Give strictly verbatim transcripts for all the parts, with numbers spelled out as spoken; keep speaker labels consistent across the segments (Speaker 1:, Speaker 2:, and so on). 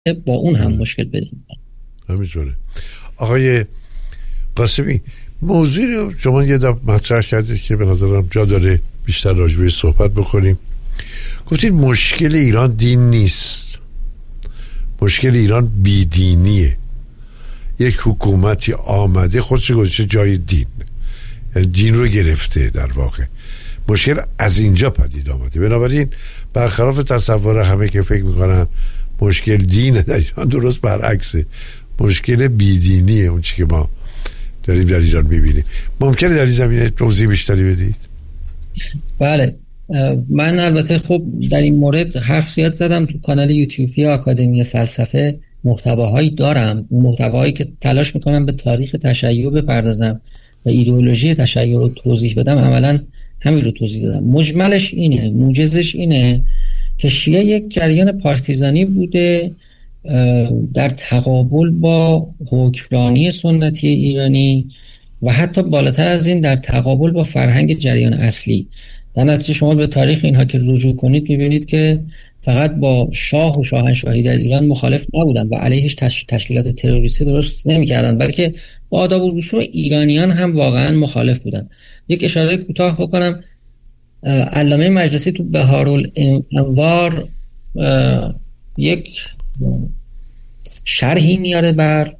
Speaker 1: با اون هم مشکل پیدا میکنه.
Speaker 2: همینطوره. آقای قاسمی، موضوعی رو شما یه دفعه مطرح کردید که به نظرم جا داره بیشتر راجع بهش صحبت بکنیم. گفتید مشکل ایران دین نیست، مشکل ایران بیدینیه. یک حکومتی آمده خودش گذاشته جای دین، یعنی دین رو گرفته. در واقع مشکل از اینجا پدید آمده. بنابراین برخلاف تصور همه که فکر میکنن مشکل دینه، در ایران درست برعکسه، مشکل بیدینیه اون چی که ما داریم در ایران میبینیم. ممکنه در این زمینه توضیح بیشتری بدید؟
Speaker 1: بله، من البته خب در این مورد حرف زیاد زدم تو کانال یوتیوبی آکادمی فلسفه، محتواهایی دارم، محتواهایی که تلاش میکنم به تاریخ تشیع بپردازم و ایدئولوژی تشیع رو توضیح بدم. عملا همین رو توضیح دادم. مجملش اینه، موجزش اینه که شیعه یک جریان پارتیزانی بوده در تقابل با حکمرانی سنتی ایرانی و حتی بالاتر از این در تقابل با فرهنگ جریان اصلی. در نتیجه شما به تاریخ اینها که رجوع کنید می‌بینید که فقط با شاه و شاهنشاهی در ایران مخالف نبودن و علیهش تش... تشکیلات تروریستی درست نمی‌کردن، بلکه با آداب و رسوم ایرانیان هم واقعا مخالف بودن. یک اشاره کوتاه بکنم، علامه مجلسی تو بهارالانوار یک شرحی میاره بر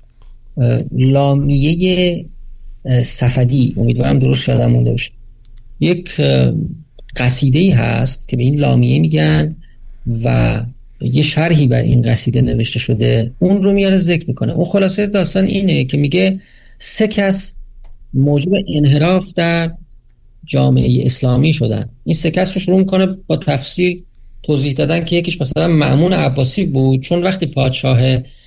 Speaker 1: لامیه صفدی، امیدوارم درست یادم مونده باشه. یک قصیده‌ای هست که به این لامیه میگن و یه شرحی بر این قصیده نوشته شده، اون رو میاره ذکر میکنه. اون خلاصه داستان اینه که میگه سه کس موجب انحراف در جامعه اسلامی شدن. این سه کس رو شروع میکنه با تفصیل توضیح دادن که یکیش مثلا مأمون عباسی بود، چون وقتی پادشاه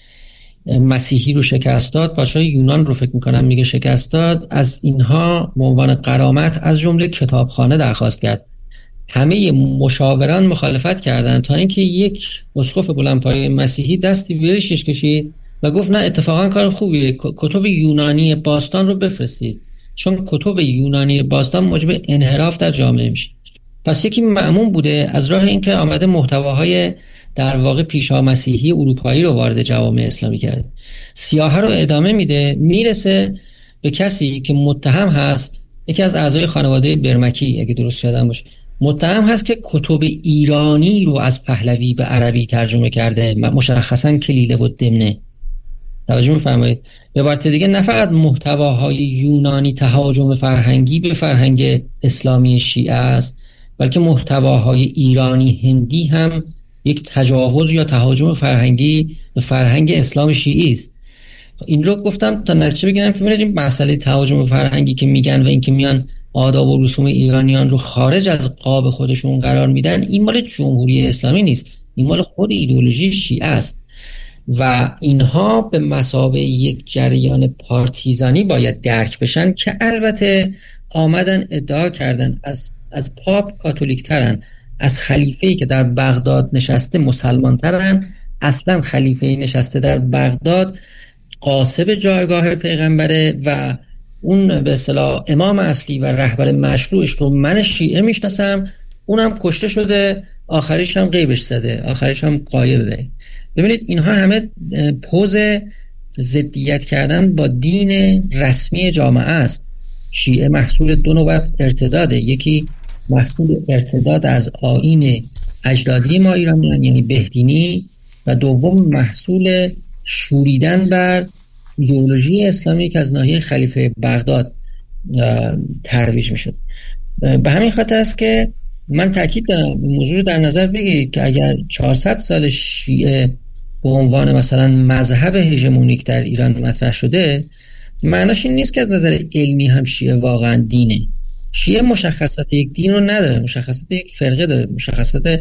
Speaker 1: مسیحی رو شکست داد، پادشاه یونان رو فکر میکنم میگه شکست داد، از اینها به عنوان غرامت از جمله کتابخانه درخواست کرد. همه مشاوران مخالفت کردند تا اینکه یک اسقف بلندپایه مسیحی دستی ویرشش کشید و گفت نه، اتفاقا کار خوبیه، کتب یونانی باستان رو بفرستید، چون کتب یونانی باستان موجب انحراف در جامعه میشه. پس یکی مأمون بوده از راه اینکه آمده محتواهای در واقع پیشا مسیحی اروپایی رو وارد جوامع اسلامی کرده. سیاحه رو ادامه میده، میرسه به کسی که متهم هست، یکی از اعضای خانواده برمکی اگه درست یادم باشه، متهم هست که کتب ایرانی رو از پهلوی به عربی ترجمه کرده، مشخصا کلیله و دمنه. توجه می‌فرمایید؟ به عبارت دیگه نه فقط محتواهای یونانی تهاجم فرهنگی به فرهنگ اسلامی شیعه است، بلکه محتواهای ایرانی هندی هم یک تجاوز یا تهاجم فرهنگی به فرهنگ اسلام شیعی است. این رو گفتم تا نتیجه بگیرم که ببینید این مسئله تهاجم فرهنگی که میگن و اینکه میان آداب و رسوم ایرانیان رو خارج از قاب خودشون قرار میدن، این مال جمهوری اسلامی نیست، این مال خود ایدئولوژی شیعه است و اینها به مثابه یک جریان پارتیزانی باید درک بشن که البته آمدن ادعا کردن از از پاپ کاتولیک ترن، از خلیفه‌ای که در بغداد نشسته مسلمان ترن. اصلا خلیفه‌ای نشسته در بغداد غاصب جایگاه پیغمبره و اون به اصطلاح امام اصلی و رهبر مشروعش رو من شیعه میشناسم، اونم کشته شده، آخریش هم غیبش زده، آخریش هم غایبه. ببینید اینها همه پوز ضدیت کردن با دین رسمی جامعه است. شیعه محصول دو نوع ارتداده، یکی محصول ارتداد از آیین اجدادی ما ایرانیان یعنی بهدینی و دوم محصول شوریدن بر ایدئولوژی اسلامی که از ناحیه خلیفه بغداد ترویج میشد. به همین خاطر است که من تاکید دارم موضوع رو در نظر بگیرید که اگر چهارصد سال شیعه به عنوان مثلا مذهب هژمونیک در ایران مطرح شده، معناش این نیست که از نظر علمی هم شیعه واقعا دینه. شیعه مشخصات یک دین رو نداره، مشخصات یک فرقه داره، مشخصات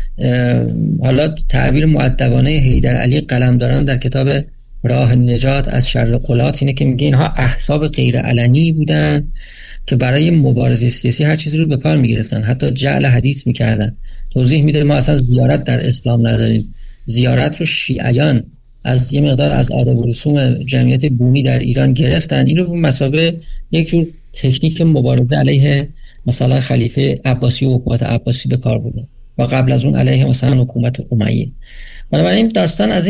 Speaker 1: حالا تعبیر مؤدبانه حیدر علی قلمداران در کتاب راه نجات از شر قلات اینه که میگه اینها احزاب غیر علنی بودن که برای مبارزه سیاسی هر چیزی رو به کار میگرفتن، حتی جعل حدیث میکردن. توضیح میده ما اصلا زیارت در اسلام نداریم، زیارت رو شیعیان از یه مقدار از آداب و رسوم جمعیت بومی در ایران گرفتن، این رو به مثابه یک جور تکنیک مبارزه علیه مثلا خلیفه عباسی و حکومت عباسی به کار بردن و قبل از اون علیه مثلا حکومت امیه. بنابراین داستان از